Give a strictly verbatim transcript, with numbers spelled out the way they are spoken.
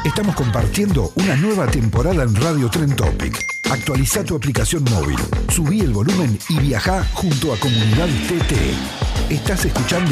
Estamos compartiendo una nueva temporada en Radio Tren Topic. Actualiza tu aplicación móvil, subí el volumen y viajá junto a Comunidad T T. Estás escuchando